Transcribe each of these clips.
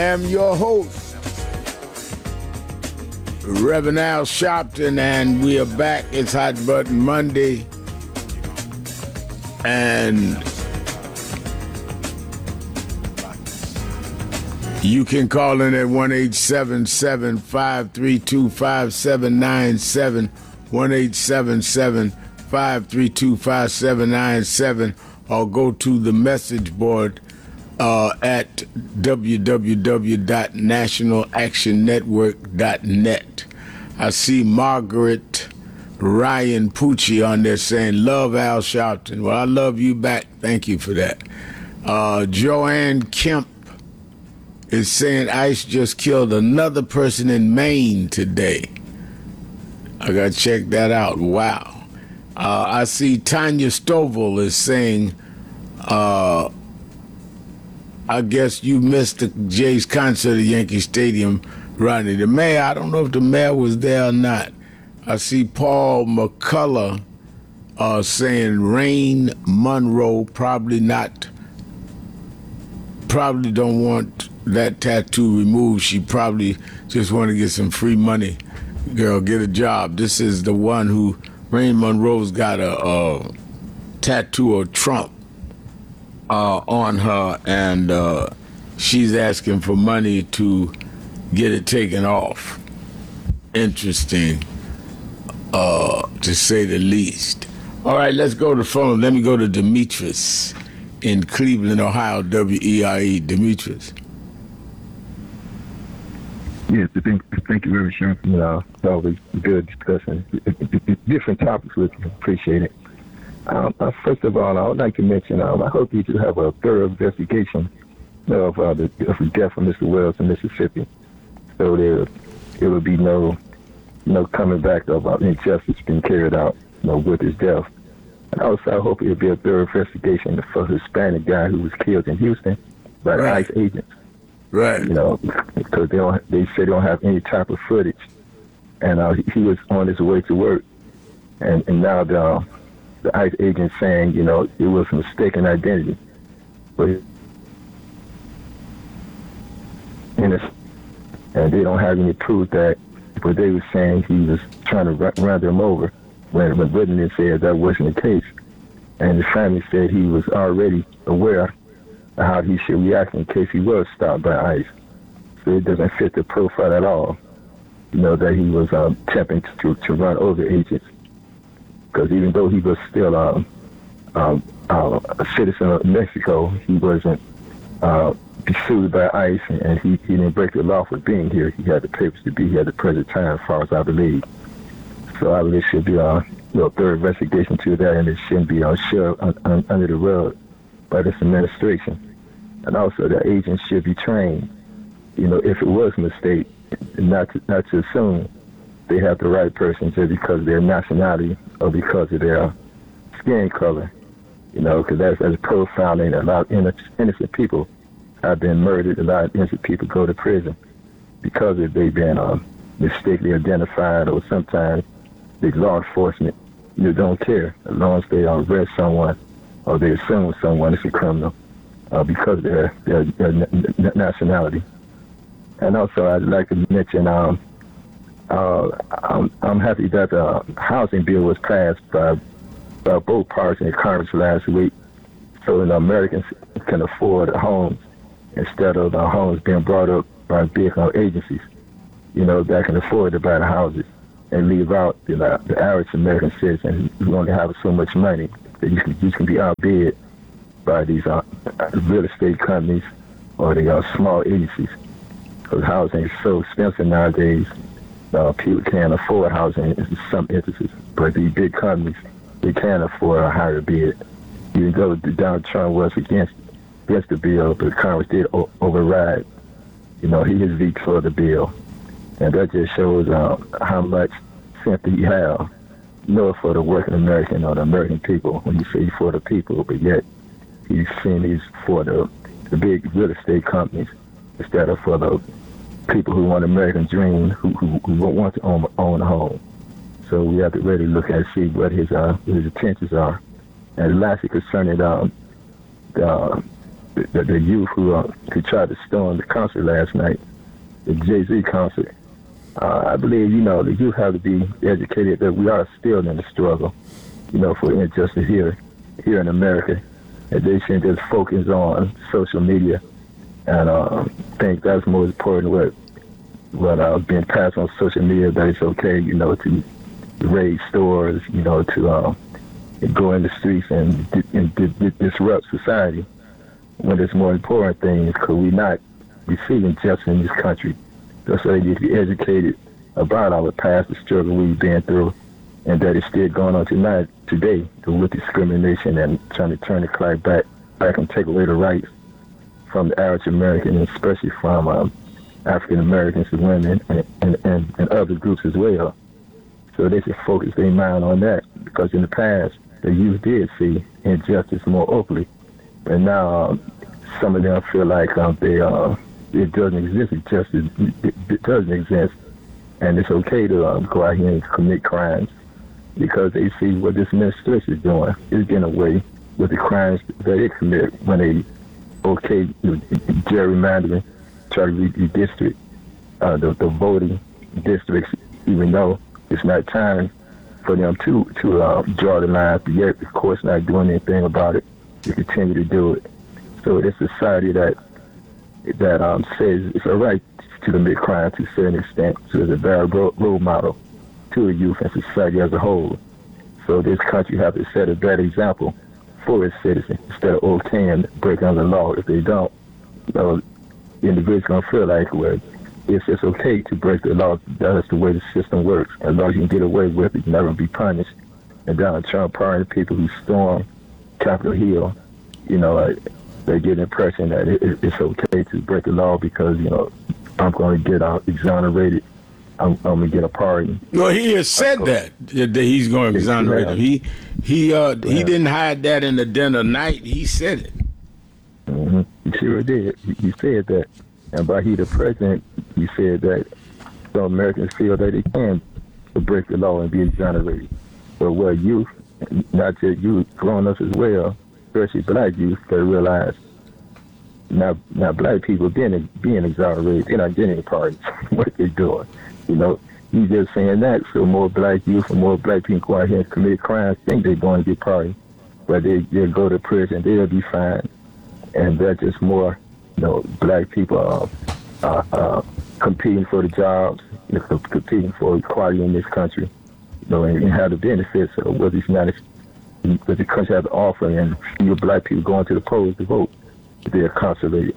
am your host, Reverend Al Sharpton, and we are back. It's Hot Button Monday, and you can call in at 1-877-532-5797, 1-877-532-5797, or go to the message board at www.nationalactionnetwork.net. I see Margaret Ryan Pucci on there saying, love Al Sharpton. Well, I love you back. Thank you for that. Joanne Kemp is saying ICE just killed another person in Maine today. I got to check that out. Wow. I see Tanya Stovall is saying, I guess you missed the Jays concert at Yankee Stadium, Rodney. The mayor, I don't know if the mayor was there or not. I see Paul McCullough saying Rain Monroe probably don't want that tattoo removed. She probably just want to get some free money. Girl, get a job. This is the one who, Rain Monroe's got a tattoo of Trump on her, and she's asking for money to get it taken off. Interesting, to say the least. All right, let's go to the phone. Let me go to Demetrius in Cleveland, Ohio, WERE. Demetrius. Yes, thank you very much. Always good discussion. Different topics with you. Appreciate it. First of all, I would like to mention, I hope you do have a thorough investigation of the death of Mr. Wells in Mississippi, so there will be no coming back of injustice being carried out, with his death. And also, I hope it will be a thorough investigation for the Hispanic guy who was killed in Houston by the ICE agents. Right. Because they say they don't have any type of footage, and he was on his way to work, and now the ICE agent saying, it was a mistaken identity. But and they don't have any proof that, but they were saying he was trying to run them over, when witness said that wasn't the case. And the family said he was already aware of how he should react in case he was stopped by ICE. So it doesn't fit the profile at all, that he was attempting to run over agents. Because even though he was still a citizen of Mexico, he wasn't sued by ICE, and he didn't break the law for being here. He had the papers to be here at the present time, as far as I believe. So I believe it should be a thorough investigation to that, and it shouldn't be shoved under the rug by this administration. And also, the agents should be trained, if it was a mistake, not to assume they have the right person just because of their nationality or because of their skin color, because that's profiling. A lot of innocent people have been murdered. A lot of innocent people go to prison because they've been mistakenly identified, or sometimes the law enforcement don't care as long as they arrest someone or they assume someone is a criminal because of their nationality. And also, I'd like to mention I'm happy that the housing bill was passed by both parties in Congress last week, so Americans can afford homes instead of the homes being brought up by big agencies, that can afford to buy the houses, and leave out the average American citizen who only have so much money that you can be outbid by these real estate companies or the small agencies, because housing is so expensive nowadays. People can't afford housing in some instances, but the big companies, they can't afford a higher bid. Even though Donald Trump was against the bill, but Congress did override. He is vetoed the bill, and that just shows how much sympathy he has, for the working American or the American people. When you say for the people, but yet he's saying he's for the big real estate companies instead of for the people who want American dream, who want to own a home. So we have to really look and see what his intentions are. And lastly, concerning the the youth who tried to storm the concert last night, the Jay-Z concert. I believe, the youth have to be educated that we are still in the struggle, for injustice here in America. And they shouldn't just focus on social media and think that's more important what being passed on social media, that it's okay, to raid stores, to go in the streets and disrupt society, when there's more important things, because we're not receiving justice in this country. That's why they need to be educated about our past, the struggle we've been through, and that it's still going on today with discrimination and trying to turn the clock back and take away the rights from the average American, and especially from African Americans and women and other groups as well. So they should focus their mind on that, because in the past, the youth did see injustice more openly. And now some of them feel like it doesn't exist, it doesn't exist. And it's okay to go out here and commit crimes, because they see what this administration is doing. It's getting away with the crimes that they commit when they gerrymandering, try to redistrict the voting districts, even though it's not time for them to draw the line. But yet, of course, not doing anything about it. They continue to do it. So it's a society that says it's all right to commit crime to a certain extent. So it's a bad role model to the youth and society as a whole. So this country has to set a bad example for its citizens, instead of okaying breaking the law. If they don't, the individual's going to feel like, well, it's okay to break the law. That's the way the system works. As long as you can get away with it, you never be punished. And Donald Trump, part of the people who stormed Capitol Hill, they get the impression that it's okay to break the law because, I'm going to get exonerated. I'm going to get a pardon. Well, he has said that he's going to exonerate him. He didn't hide that in the den of night. He said it. Mm-hmm. He sure did. He said that. And by he the president, he said that some Americans feel that they can break the law and be exonerated. But where youth, not just youth, grown-ups as well, especially black youth, they realize now black people being exonerated, they're not getting any pardons. What they're doing. He's just saying that so more black youth and more black people go out here and commit crimes, think they're going to get pardoned, but they'll go to prison, they'll be fined. And they're just more, black people competing for the jobs, competing for equality in this country, and have the benefits of what the country has to offer, and black people going to the polls to vote, they're incarcerated.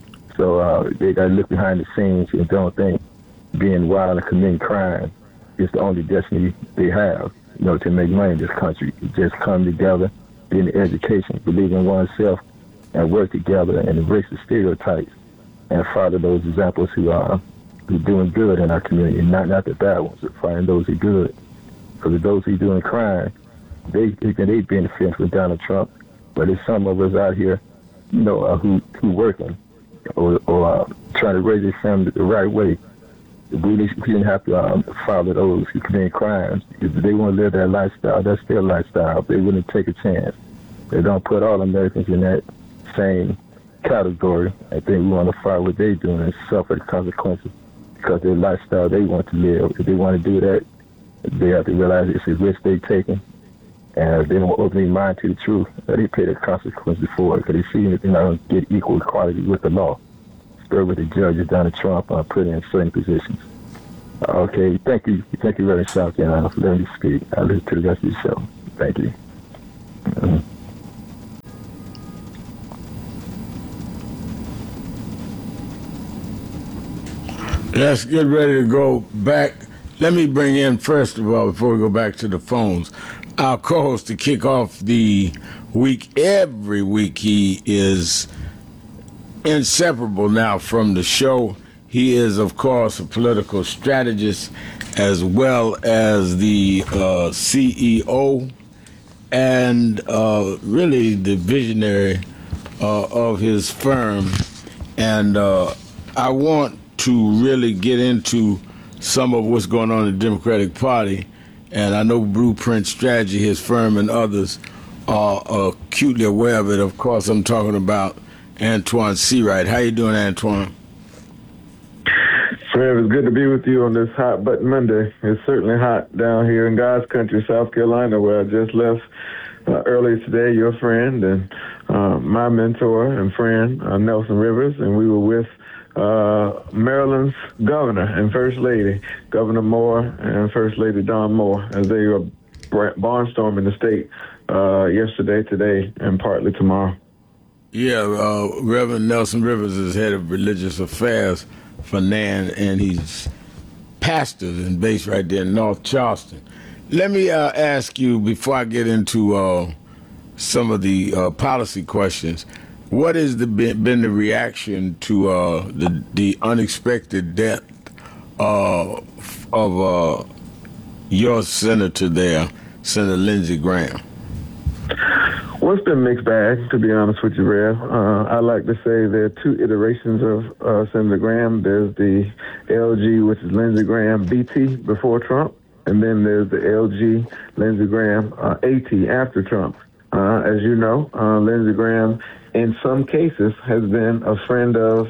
So they got to look behind the scenes and don't think being wild and committing crime is the only destiny they have, to make money in this country. Just come together, be in education, believe in oneself, and work together and embrace the stereotypes and follow those examples who are doing good in our community, not the bad ones, but find those who are good. Because those who are doing crime, they benefit from Donald Trump, but there's some of us out here, who working or trying to raise their family the right way. We didn't have to follow those who commit crimes. If they want to live that lifestyle, that's their lifestyle. They wouldn't take a chance. They don't put all Americans in that same category. I think we want to follow what they're doing and suffer the consequences because their lifestyle they want to live. If they want to do that, they have to realize it's a risk they're taking. And if they don't open their mind to the truth, they pay the consequences for it because they see that they're not going to get equal equality with the law. Spur with the judges, Donald Trump, put in certain positions. Okay, thank you. Thank you, Reverend Shalkin, for letting me speak. I'll listen to the rest of the show. Thank you. Let's get ready to go back. Let me bring in, first of all, before we go back to the phones, our co-host to kick off the week. Every week he is inseparable now from the show. He is, of course, a political strategist as well as the CEO and really the visionary of his firm. And I want to really get into some of what's going on in the Democratic Party. And I know Blueprint Strategy, his firm, and others are acutely aware of it. Of course, I'm talking about Antoine Seawright. How you doing, Antoine? Trev, it's good to be with you on this hot button Monday. It's certainly hot down here in God's country, South Carolina, where I just left earlier today. Your friend and my mentor and friend, Nelson Rivers, and we were with Maryland's governor and First Lady, Governor Moore and First Lady Dawn Moore, as they were barnstorming the state yesterday, today, and partly tomorrow. Yeah, Reverend Nelson Rivers is head of religious affairs for NAN, and he's pastor and based right there in North Charleston. Let me ask you, before I get into some of the policy questions, what has been the reaction to the unexpected death of your senator there, Senator Lindsey Graham? Well, it's been a mixed bag, to be honest with you, Rev. I like to say there are two iterations of Senator Graham. There's the LG, which is Lindsey Graham BT before Trump, and then there's the LG Lindsey Graham AT after Trump. As you know, Lindsey Graham, in some cases, has been a friend of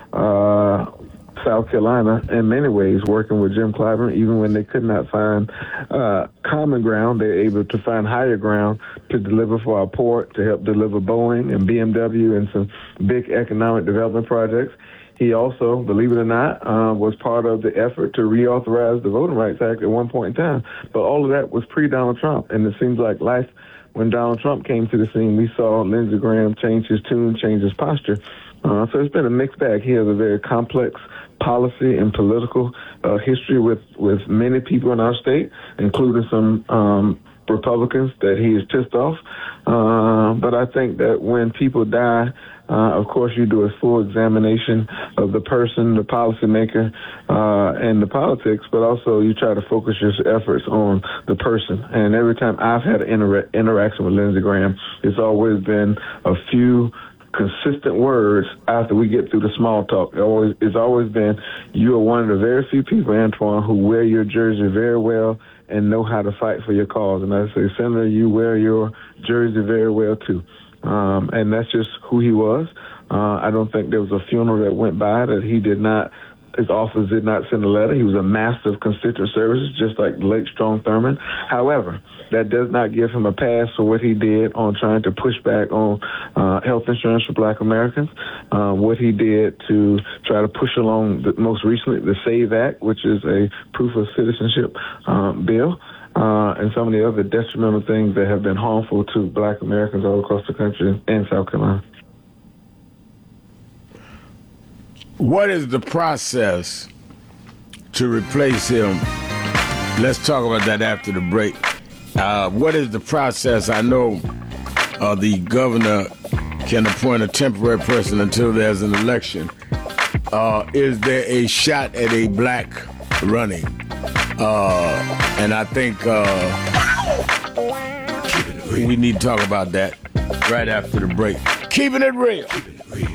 South Carolina in many ways, working with Jim Clyburn. Even when they could not find common ground, they're able to find higher ground to deliver for our port, to help deliver Boeing and BMW and some big economic development projects. He also, believe it or not, was part of the effort to reauthorize the Voting Rights Act at one point in time. But all of that was pre-Donald Trump, and it seems like life, when Donald Trump came to the scene, we saw Lindsey Graham change his tune, change his posture. So it's been a mixed bag. He has a very complex policy and political history with many people in our state, including some Republicans that he is pissed off. But I think that when people die, of course, you do a full examination of the person, the policymaker, and the politics, but also you try to focus your efforts on the person. And every time I've had an interaction with Lindsey Graham, it's always been a few consistent words after we get through the small talk. It's always been, you are one of the very few people, Antoine, who wear your jersey very well and know how to fight for your cause. And I say, Senator, you wear your jersey very well, too. And that's just who he was. I don't think there was a funeral that went by that he did not, his office did not send a letter. He was a master of constituent services, just like the late Strom Thurmond. However, that does not give him a pass for what he did on trying to push back on health insurance for Black Americans, what he did to try to push along, most recently, the SAVE Act, which is a proof of citizenship bill, and some of the other detrimental things that have been harmful to Black Americans all across the country and South Carolina. What is the process to replace him? Let's talk about that after the break. What is the process? I know the governor can appoint a temporary person until there's an election. Is there a shot at a Black running? And I think we need to talk about that right after the break. Keeping it real.